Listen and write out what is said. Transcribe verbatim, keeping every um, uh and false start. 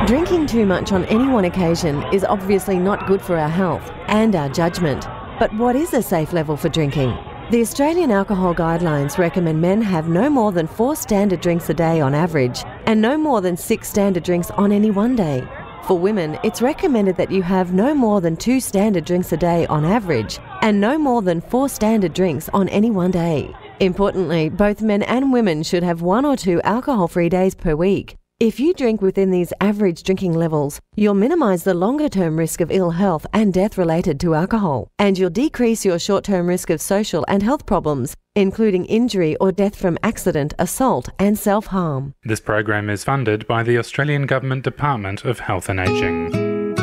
Drinking too much on any one occasion is obviously not good for our health and our judgment. But what is a safe level for drinking? The Australian Alcohol Guidelines recommend men have no more than four standard drinks a day on average and no more than six standard drinks on any one day. For women, it's recommended that you have no more than two standard drinks a day on average and no more than four standard drinks on any one day. Importantly, both men and women should have one or two alcohol-free days per week. If you drink within these average drinking levels, you'll minimise the longer-term risk of ill health and death related to alcohol, and you'll decrease your short-term risk of social and health problems, including injury or death from accident, assault and self-harm. This program is funded by the Australian Government Department of Health and Ageing.